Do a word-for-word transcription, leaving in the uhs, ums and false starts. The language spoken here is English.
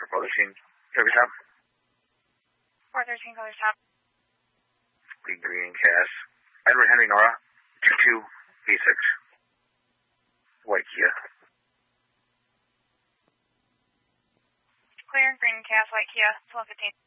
for four thirteen. Service Top. four thirteen, color stop. Green Green Cass. Edward Henry Nora. two two eight six. White Kia. Clear, Green Cass, White Kia, twelve fifteen.